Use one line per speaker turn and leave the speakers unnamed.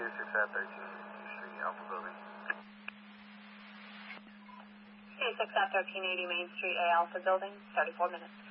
at 13 Street, Alpha Building.
C6 at 1380 Main Street, A Alpha Building, 34 minutes.